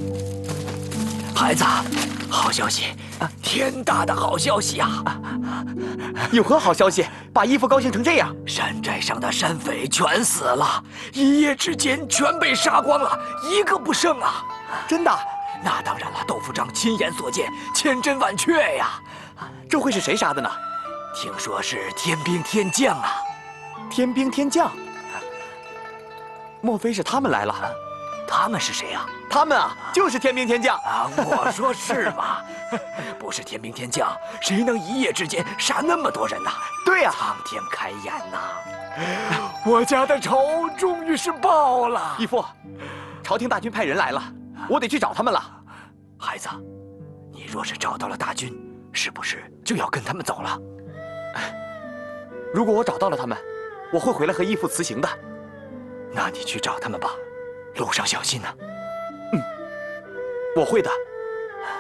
孩子，好消息！天大的好消息啊！ 有何好消息？把义父高兴成这样？ 山寨上的山匪全死了，一夜之间全被杀光了，一个不剩啊！ 真的？ 那当然了，豆腐长亲眼所见，千真万确呀。 这会是谁杀的呢？ 听说是天兵天将啊！ 天兵天将？莫非是他们来了？ 他们是谁呀？ 他们啊，就是天兵天将啊！我说是吗？不是天兵天将，谁能一夜之间杀那么多人呢？ 对呀， 苍天开眼呐！我家的仇终于是报了。 义父，朝廷大军派人来了，我得去找他们了。 孩子，你若是找到了大军，是不是就要跟他们走了？ 如果我找到了他们，我会回来和义父辞行的。 那你去找他们吧，路上小心呐。 我会的。